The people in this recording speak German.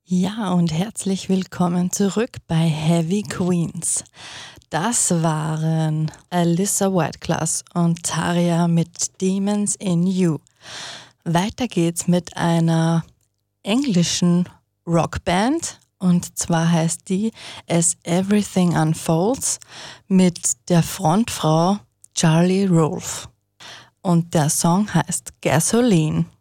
Ja, und herzlich willkommen zurück bei Heavy Queens. Das waren Alyssa Whiteclass und Tarja mit Demons in You. Weiter geht's mit einer englischen Rockband, und zwar heißt die As Everything Unfolds mit der Frontfrau Charlie Rolfe. Und der Song heißt Gasoline.